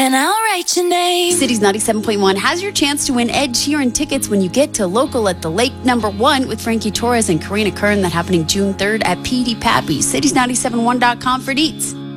and I'll write your name. Cities 97.1 has your chance to win Ed Sheeran tickets when you get to Local at the Lake #1 with Frankie Torres and Karina Kern. That happening June 3rd at PD Pappy. Cities971.com for deets.